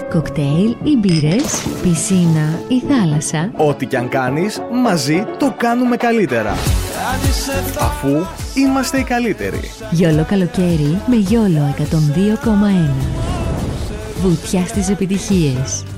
Κοκτέιλ ή μπύρες, πισίνα ή θάλασσα. Ό,τι κι αν κάνεις, μαζί το κάνουμε καλύτερα. Αφού είμαστε οι καλύτεροι. Γιόλο καλοκαίρι με Γιόλο 102,1. Βουτιά στις επιτυχίες.